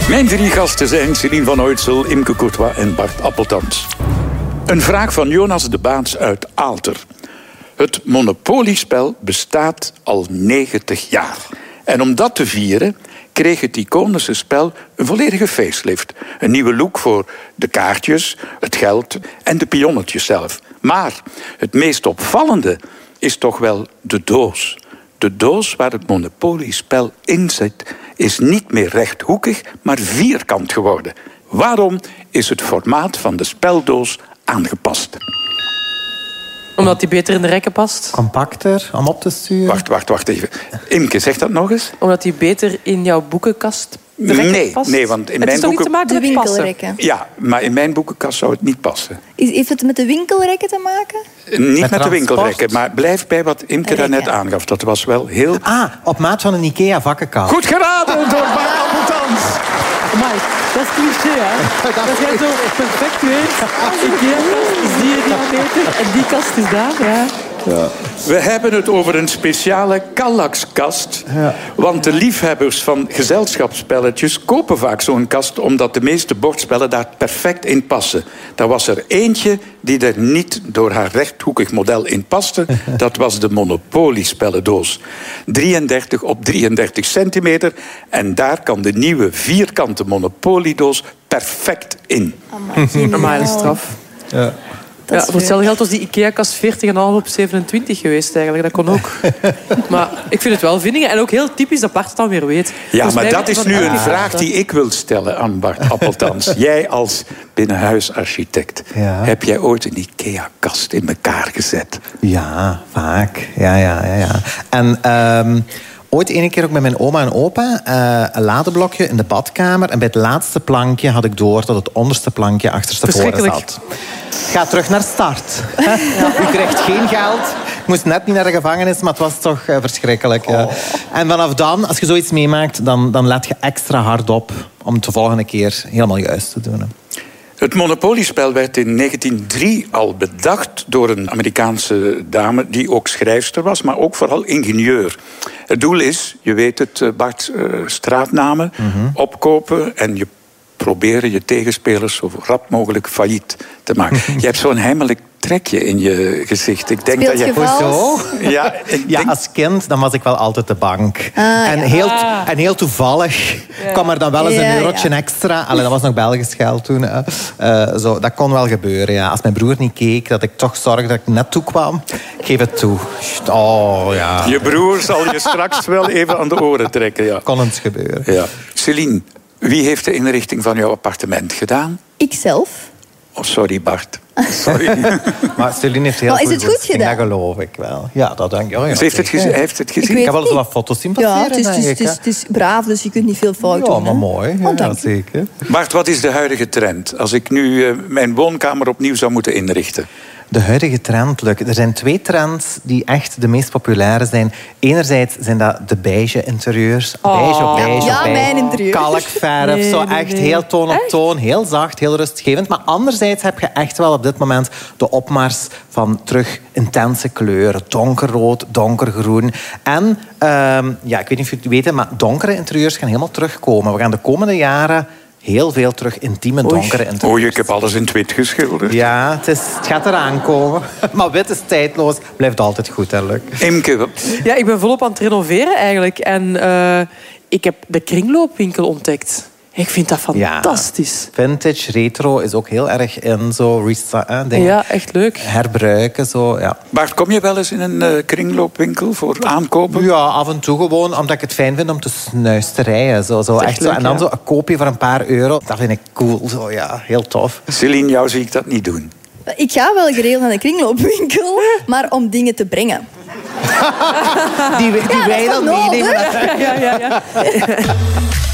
Mijn 3 gasten zijn Céline van Oytsel, Imke Courtois en Bart Appeltans. Een vraag van Jonas de Baans uit Aalter. Het Monopoliespel bestaat al 90 jaar. En om dat te vieren kreeg het iconische spel een volledige facelift. Een nieuwe look voor de kaartjes, het geld en de pionnetjes zelf. Maar het meest opvallende is toch wel de doos. De doos waar het Monopoliespel in zit is niet meer rechthoekig, maar vierkant geworden. Waarom is het formaat van de speldoos aangepast? Omdat die beter in de rekken past. Compacter, om op te sturen. Wacht even. Imke, zeg dat nog eens? Omdat die beter in jouw boekenkast de rekken past. Nee, want in het mijn is toch niet te maken De met passen? winkelrekken. Ja, maar in mijn boekenkast zou het niet passen. Heeft het met de winkelrekken te maken? Niet met de transport? winkelrekken, maar blijf bij wat Imke daarnet aangaf. Dat was wel heel... Op maat van een IKEA-vakkenkast. Goed geraden door Bart Appeltans. Amai, dat is cliché, hè? Dat jij zo perfect weet. IKEA-kast is die diameter en die kast is daar, ja. Ja. We hebben het over een speciale Kallax-kast. Ja. Want de liefhebbers van gezelschapsspelletjes kopen vaak zo'n kast omdat de meeste bordspellen daar perfect in passen. Daar was er eentje die er niet door haar rechthoekig model in paste. Dat was de Monopoliespellendoos. 33 op 33 centimeter. En daar kan de nieuwe vierkante Monopoliedoos perfect in. Amai, dat is straf. Ja. Ja, voor hetzelfde geld was die IKEA-kast 40,5 op 27 geweest eigenlijk. Dat kon ook. Maar ik vind het wel vindingen. En ook heel typisch dat Bart het dan weer weet. Ja, Dus maar wij dat is weten nu van een vraag die ik wil stellen aan Bart Appeltans. Jij als binnenhuisarchitect. Ja. Heb jij ooit een IKEA-kast in elkaar gezet? Ja, vaak. Ja. En ooit ene keer ook met mijn oma en opa een ladeblokje in de badkamer. En bij het laatste plankje had ik door dat het onderste plankje achterstevoren zat. Ga terug naar start. U krijgt geen geld. Ik moest net niet naar de gevangenis, maar het was toch verschrikkelijk. Ja. En vanaf dan, als je zoiets meemaakt, dan let je extra hard op om het de volgende keer helemaal juist te doen. Het Monopoliespel werd in 1903 al bedacht door een Amerikaanse dame die ook schrijfster was, maar ook vooral ingenieur. Het doel is, je weet het, Bart, straatnamen opkopen en je proberen je tegenspelers zo rap mogelijk failliet te maken. Je hebt zo'n heimelijk trekje in je gezicht. Ik denk Speelt dat je je... vals? Ja, als kind dan was ik wel altijd de bank. En heel toevallig kwam er dan wel eens een eurotje extra. Allee, dat was nog Belgisch geld toen. Dat kon wel gebeuren. Ja. Als mijn broer niet keek, dat ik toch zorgde dat ik net toe kwam. Ik geef het toe. Oh, ja. Je broer zal je straks wel even aan de oren trekken. Ja. Kon eens gebeuren. Ja. Céline, wie heeft de inrichting van jouw appartement gedaan? Ikzelf. Oh, sorry Bart. Sorry. Maar Céline heeft heel Maar is het goed gedaan? Dat geloof ik wel. Ja, dat denk ik. Ja, Ze heeft het gezien. Heeft het gezien? Ik heb wel eens wat foto's zien passeren, het is braaf, dus je kunt niet veel fout doen. Ja, maar mooi. Ja, zeker. Bart, wat is de huidige trend? Als ik nu mijn woonkamer opnieuw zou moeten inrichten. De huidige trend, Luc. Er zijn 2 trends die echt de meest populaire zijn. Enerzijds zijn dat de beige interieurs. Beige op beige Ja, op beige. mijn interieur. Kalkverf, zo echt heel toon op toon. Heel zacht, heel rustgevend. Maar anderzijds heb je echt wel op dit moment de opmars van terug intense kleuren. Donkerrood, donkergroen. En, ik weet niet of jullie het weten, maar donkere interieurs gaan helemaal terugkomen. We gaan de komende jaren heel veel terug intieme donkere interieurs. Oei, ik heb alles in het wit geschilderd. Ja, het gaat eraan komen. Maar wit is tijdloos. Blijft altijd goed, hè, Luc? Imke. Ja, ik ben volop aan het renoveren eigenlijk. En ik heb de kringloopwinkel ontdekt. Ik vind dat fantastisch. Ja, vintage, retro is ook heel erg in. Zo, dingen. Ja, echt leuk. Herbruiken, zo, ja. Bart, kom je wel eens in een kringloopwinkel voor aankopen? Ja, af en toe gewoon, omdat ik het fijn vind om te snuisterijen. Zo, echt leuk, zo. En dan zo een koopje voor een paar euro. Dat vind ik cool. Zo, ja, heel tof. Céline, jou zie ik dat niet doen. Ik ga wel geregeld naar de kringloopwinkel, maar om dingen te brengen. Die wij dan meenemen. Ja.